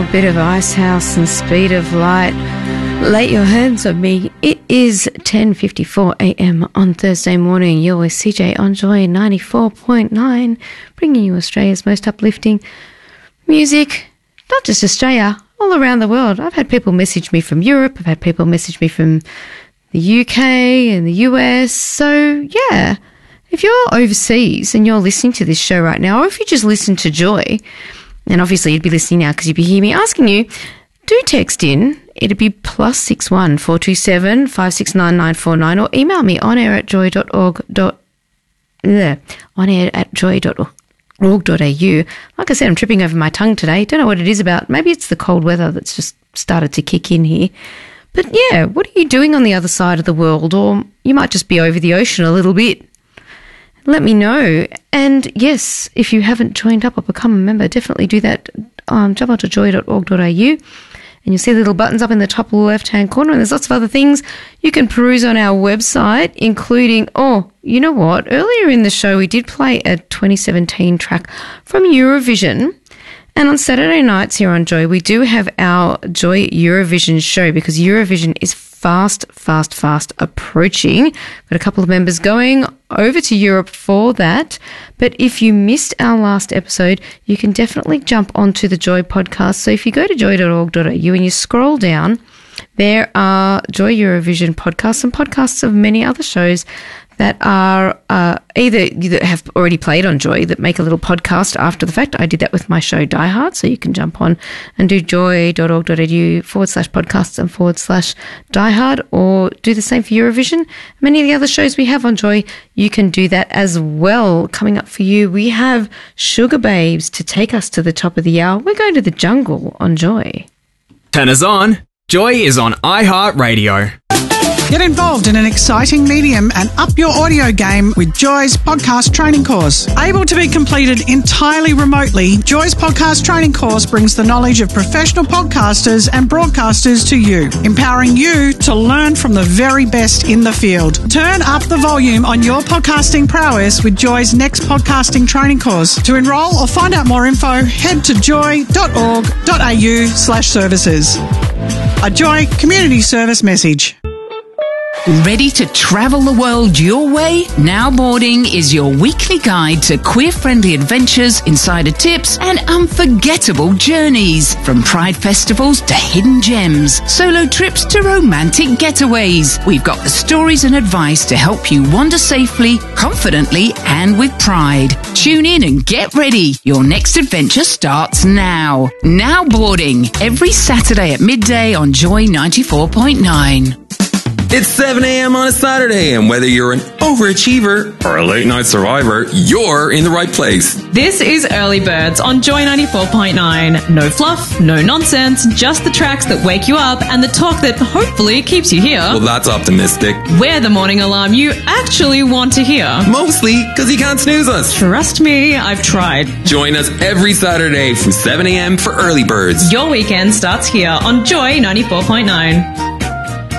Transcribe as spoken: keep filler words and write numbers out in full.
bit of Icehouse and Speed of Light. Lay your hands on me. It is ten fifty-four a.m. on Thursday morning. You're with C J on Joy ninety-four point nine, bringing you Australia's most uplifting music. Not just Australia, all around the world. I've had people message me from Europe. I've had people message me from the U K and the U S. So, yeah, if you're overseas and you're listening to this show right now, or if you just listen to Joy, and obviously you'd be listening now because you'd be hearing me asking you, do text in. It'd be plus six one four two seven five six nine nine four nine, or email me on air at joy dot org. Yeah, on air at joy dot org dot a u. Like I said, I'm tripping over my tongue today. Don't know what it is about. Maybe it's the cold weather that's just started to kick in here. But yeah, what are you doing on the other side of the world? Or you might just be over the ocean a little bit. Let me know. And yes, if you haven't joined up or become a member, definitely do that. Um, jump onto joy dot org dot a u. And you'll see the little buttons up in the top left-hand corner, and there's lots of other things you can peruse on our website, including, oh, you know what? Earlier in the show, we did play a twenty seventeen track from Eurovision. And on Saturday nights here on Joy, we do have our Joy Eurovision show, because Eurovision is fast, fast, fast approaching. Got a couple of members going over to Europe for that. But if you missed our last episode, you can definitely jump onto the Joy podcast. So if you go to joy dot org dot a u and you scroll down, there are Joy Eurovision podcasts and podcasts of many other shows that are uh, either that have already played on Joy that make a little podcast after the fact. I did that with my show Die Hard, so you can jump on and do joy dot org dot a u forward slash podcasts and forward slash Die Hard, or do the same for Eurovision. Many of the other shows we have on Joy, you can do that as well. Coming up for you, we have Sugar Babes to take us to the top of the hour. We're going to the jungle on Joy. Turn us on. Joy is on iHeartRadio. Get involved in an exciting medium and up your audio game with Joy's podcast training course. Able to be completed entirely remotely, Joy's podcast training course brings the knowledge of professional podcasters and broadcasters to you, empowering you to learn from the very best in the field. Turn up the volume on your podcasting prowess with Joy's next podcasting training course. To enrol or find out more info, head to joy dot org dot a u slash services. A Joy community service message. Ready to travel the world your way? Now Boarding is your weekly guide to queer-friendly adventures, insider tips, and unforgettable journeys. From pride festivals to hidden gems, solo trips to romantic getaways, we've got the stories and advice to help you wander safely, confidently, and with pride. Tune in and get ready. Your next adventure starts now. Now Boarding, every Saturday at midday on Joy ninety-four point nine. It's seven a.m. on a Saturday, and whether you're an overachiever or a late-night survivor, you're in the right place. This is Early Birds on Joy ninety-four point nine. No fluff, no nonsense, just the tracks that wake you up and the talk that hopefully keeps you here. Well, that's optimistic. We're the morning alarm you actually want to hear. Mostly because you can't snooze us. Trust me, I've tried. Join us every Saturday from seven a.m. for Early Birds. Your weekend starts here on Joy ninety-four point nine.